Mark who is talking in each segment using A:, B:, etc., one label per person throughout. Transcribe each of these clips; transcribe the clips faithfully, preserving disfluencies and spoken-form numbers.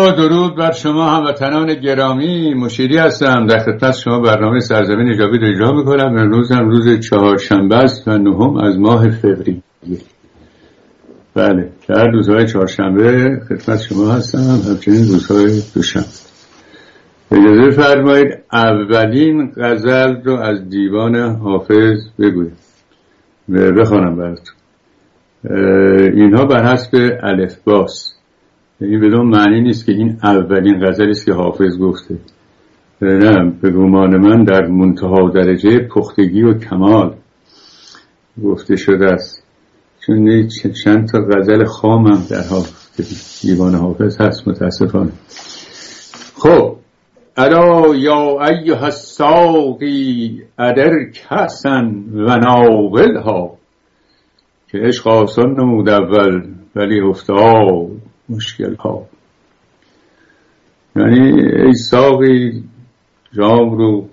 A: با درود بر شما هموطنان گرامی، مشیری هستم. در خدمت شما برنامه سرزمین جاوید اجرا میکنم. امروز هم روز چهارشنبه است و نهم از ماه فوریه. بله، در روزهای چهارشنبه خدمت شما هستم، همچنین روزهای دوشنبه. اجازه فرمایید اولین غزل رو از دیوان حافظ بگویم و بخوانم براتون. اینها بر حسب الفباست، این بدون معنی نیست که این اولین غزلی است که حافظ گفته. نه، به گمان من در منتها درجه پختگی و کمال گفته شده است، چون چند تا غزل خام هم در دیوان حافظ هست متاسفانه. خب، الا یا ایها الساقی ادر کسن و ناولها، که عشق آسان نمود اول ولی افتاد مشکل ها. یعنی ای ساقی جام رو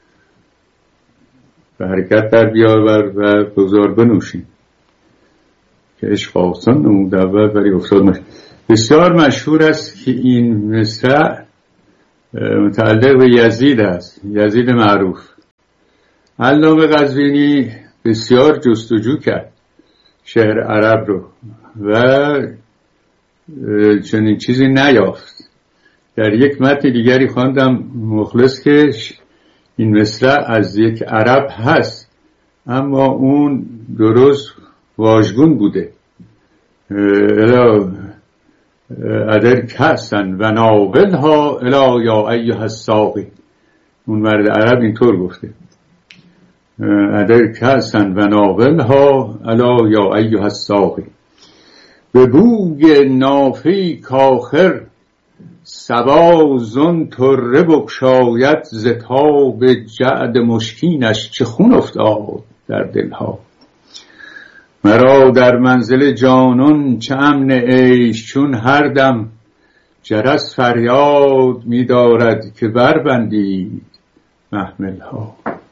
A: به حرکت در بیاور و بگذار بنوشیم، که عشق آسان نمود اول ولی افتاد مشکل. بسیار مشهور است که این مصرع متعلق به یزید است، یزید معروف. علامه قزوینی بسیار جستجو کرد شعر عرب رو و چنین چیزی نیافت. در یک متن دیگری خواندم مخلص که این مصرع از یک عرب هست، اما اون درست واژگون بوده. الا ادر کسن و ناولها الا یا ایها الساقی. اون مرد عرب اینطور گفته، ادر کسن و ناولها الا یا ایها الساقی. به بوی نافی کاخر صبا زن تره بگشاید، ز تاب جعد مشکینش چه خون افتاد در دلها. مرا در منزل جانان چه امن عیش، چون هر دم جرس فریاد می دارد که بربندید محملها.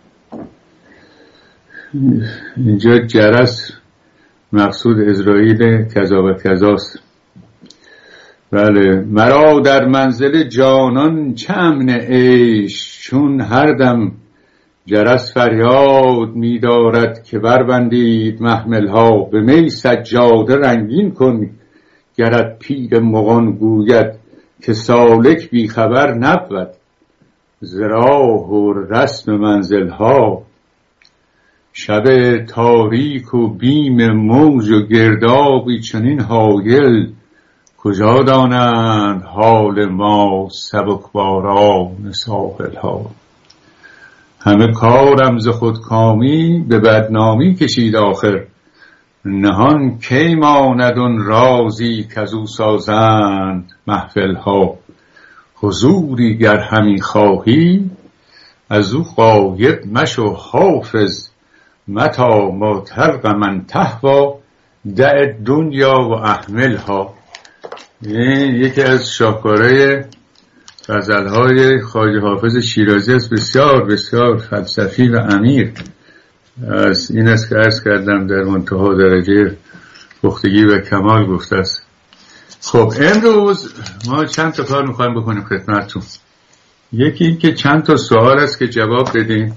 A: اینجا جرس مقصود اسرائیل کذا و کذاست. بله، مرا در منزل جانان چه امن عیش، چون هر دم جرس فریاد می دارد که بربندید محملها. به می سجاده رنگین کن گرت پیر مغان گوید، که سالک بی خبر نبود ز راه و رسم منزلها. شب تاریک و بیم موج و گردابی چنین هایل، کجا دانند حال ما سبکباران ساحلها. همه کارم ز خودکامی به بدنامی کشید آخر، نهان کی ماند آن رازی کزو سازند محفلها. حضوری گر همی خواهی از او غایب مشو حافظ، متا ما تلق من تهوی دع دنیا و احملها. این یکی از شاهکارهای غزلهای خواجه حافظ شیرازی است، بسیار بسیار فلسفی و عمیق. از این است که عرض کردم در منتها درجه پختگی و کمال گفته است. خب، امروز ما چند تا کار میخوایم بکنیم خدمتتون. یکی این که چند تا سوال است که جواب بدیم،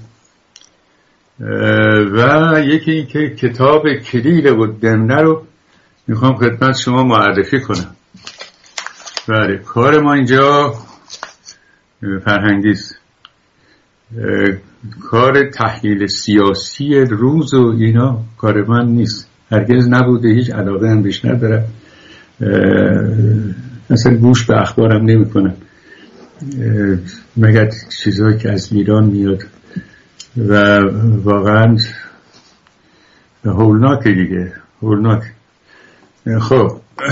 A: و یکی این که کتاب کلیل و دمنه رو میخوام خدمت شما معرفی کنم. بله، کار ما اینجا فرهنگی است. کار تحلیل سیاسی روز و اینا کار من نیست، هرگز نبوده، هیچ علاقه هم بیش ندارم، اصلا گوش به اخبارم نمی کنم مگر چیزهایی که از ایران میاد و واقعا هولناکه دیگه، هولناک. خب،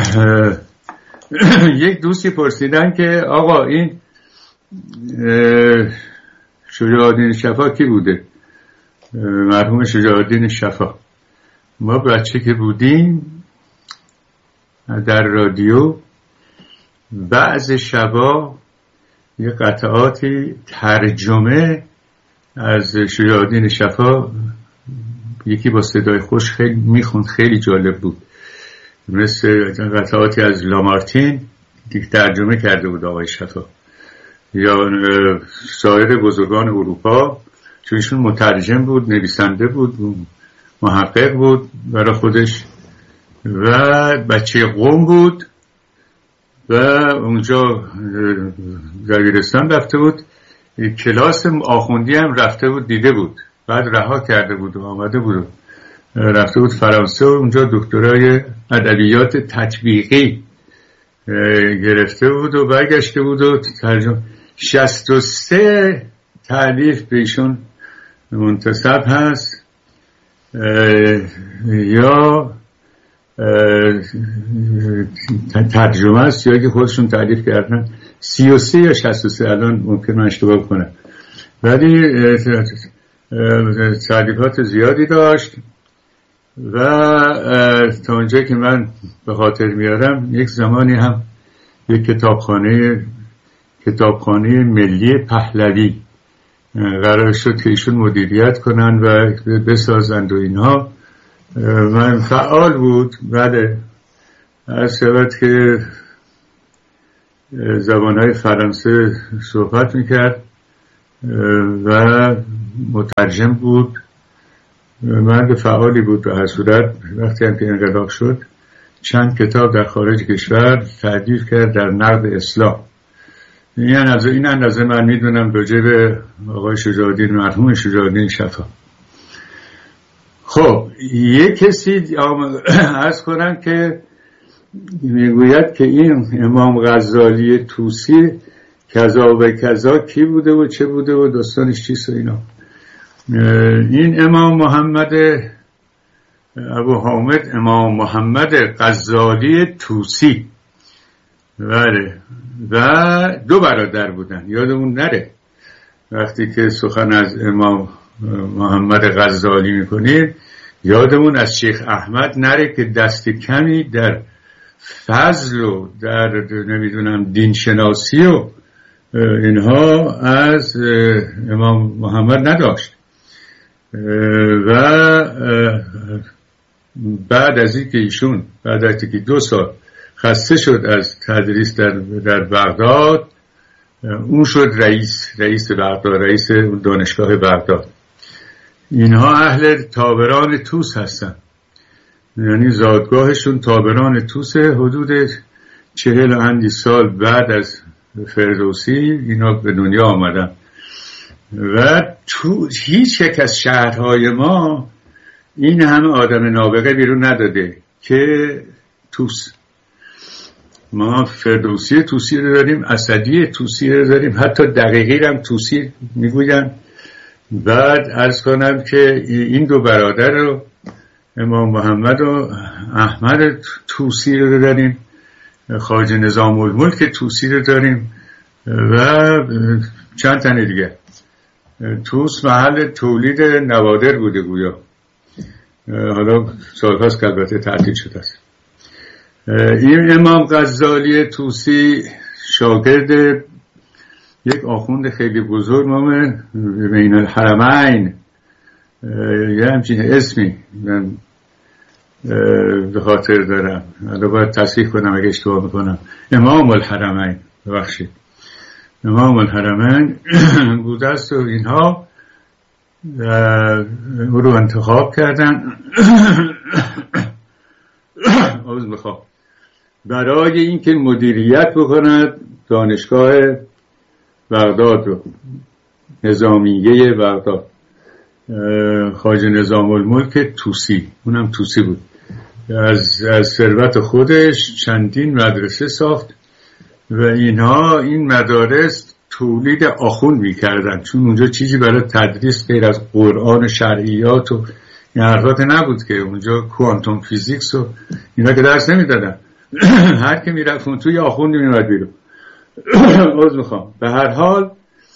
A: یک دوستی پرسیدن که آقا این شجاعالدین شفا کی بوده؟ مرحوم شجاعالدین شفا. ما بچه که بودیم در رادیو بعض شبا یه قطعاتی ترجمه از شجاعالدین شفا یکی با صدای خوش خیلی میخوند، خیلی جالب بود. مثل قطعاتی از لامارتین دیگه ترجمه کرده بود آقای شفا یا سایر بزرگان اروپا، چون ایشون مترجم بود، نویسنده بود، محقق بود برای خودش و بچه قم بود و اونجا دبیرستان رفته بود، کلاس آخوندی هم رفته بود دیده بود، بعد رها کرده بود و آمده بود رفته بود فرانسه و اونجا دکترای ادبیات تطبیقی گرفته بود و برگشته بود و ترجمه شصت و سه تالیف به ایشون منتسب هست یا ترجمه است یا که خودشون تالیف کردن. سی و سه یا شصت و سه، الان ممکن من اشتباه کنم، ولی تالیفات زیادی داشت و تا اونجا که من به خاطر میارم یک زمانی هم یک کتابخانه کتابخانه ملی پهلوی قرار شد که ایشون مدیریت کنن و بسازند و اینها. من فعال بود. بله، از شود که زبانهای فرانسه صحبت میکرد و مترجم بود، مرد فعالی بود. به هر صورت وقتی هم که انقلاب شد چند کتاب در خارج کشور تألیف کرد در نقد اسلام. این اندازه این اندازه من میدونم راجع به آقای شجاع‌الدین، مرحوم شجاع‌الدین شفا. خب یک کسی عرض کنم که میگوید که این امام غزالی طوسی کذا و کذا کی بوده و چه بوده و داستانش چیست و اینا. این امام محمد ابو حامد امام محمد غزالی طوسی، بله، و دو برادر بودن. یادمون نره وقتی که سخن از امام محمد غزالی میکنیم یادمون از شیخ احمد نره که دست کمی در فضل و در نمیدونم دین شناسی و اینها از امام محمد نداشت. و بعد از این که ایشون بعد از اینکه دو سال خسته شد از تدریس در در بغداد، اون شد رئیس رئیس بغداد، رئیس دانشگاه بغداد. اینها اهل تابران طوس هستن، یعنی زادگاهشون تابران طوس. حدود چهل اندی سال بعد از فردوسی اینا به دنیا آمدن و تو هیچ یک از شهرهای ما این همه آدم نابغه بیرون نداده که طوس. ما فردوسی طوسی رو داریم، اسدی طوسی رو داریم، حتی دقیقی هم طوسی میگوین. بعد عرض کنم که این دو برادر رو امام محمد و احمد طوسی رو داریم، خواجه نظام الملک طوسی رو داریم و چند تنه دیگه. طوس محل تولید نوادر بوده گویا، حالا سالهاست که البته تعطیل شده است. این امام غزالی طوسی شاگرد یک آخوند خیلی بزرگ نام بین الحرمین، یه همچین اسمی من به خاطر دارم، حالا باید تصحیح کنم اگه اشتباه میکنم. امام الحرمین، ببخشید، امام الحرمین بوده است و اینها او رو انتخاب کردن عوض میخوام برای اینکه مدیریت بکند دانشگاه بغداد رو، نظامیه بغداد. خواجه نظام الملک طوسی، اونم طوسی بود، از از ثروت خودش چندین مدرسه ساخت و اینها این مدارس تولید آخوند میکردن، چون اونجا چیزی برای تدریس غیر از قرآن و شرعیات و این حرفات نبود که اونجا کوانتوم فیزیکس و اینا که درس نمیدادن. هر که میرفت اون توی آخوندی میمد بیرون. عرض میخوام به هر حال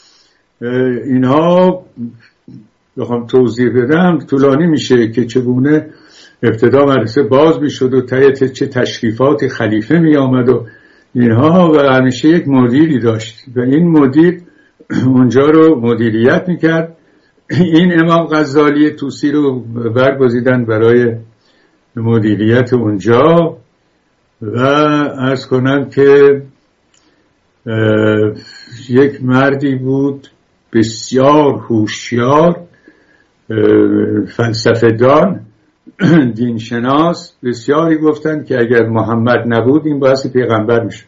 A: اینها بخوام توضیح بدم طولانی میشه که چگونه ابتدا مدرسه باز میشد و تایید چه تشریفات خلیفه میآمد و اینها، و همیشه یک مدیری داشت و این مدیر اونجا رو مدیریت میکرد. این امام غزالی طوسی رو برگزیدن برای مدیریت اونجا و عرض کنم که یک مردی بود بسیار هوشیار، فلسفه دان، دینشناس. بسیاری گفتند که اگر محمد نبود این باعث پیغمبر میشه.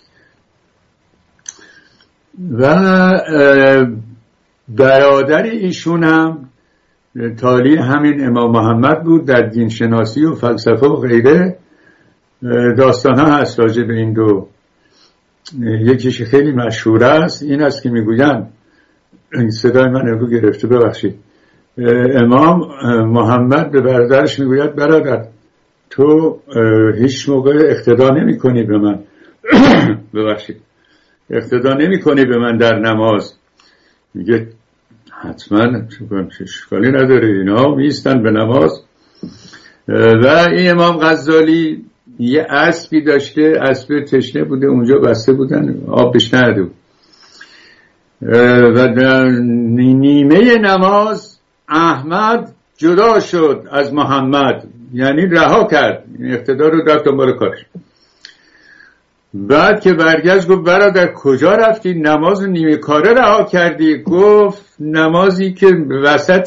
A: و برادر ایشون هم تالی همین امام محمد بود در دینشناسی و فلسفه و غیره. داستان ها هست راجع به این دو. یکیش خیلی مشهور است، این است که میگویند، صدای من رو گرفته ببخشید، امام محمد به برادرش میگوید برادر تو هیچ موقع اقتدا نمی کنی به من ببخشید اقتدا نمی کنی به من در نماز. میگه حتما اشکالی نداره، اینا میستن به نماز. و این امام غزالی یه اسبی داشته، اسب تشنه بوده، اونجا بسته بودن، آب بهش نرده بود. و در نیمه نماز احمد جدا شد از محمد، یعنی رها کرد، اقتدار رو رفت دنبال کارش. بعد که برگشت گفت برادر کجا رفتی؟ نماز نیمه کاره رها کردی؟ گفت نمازی که وسط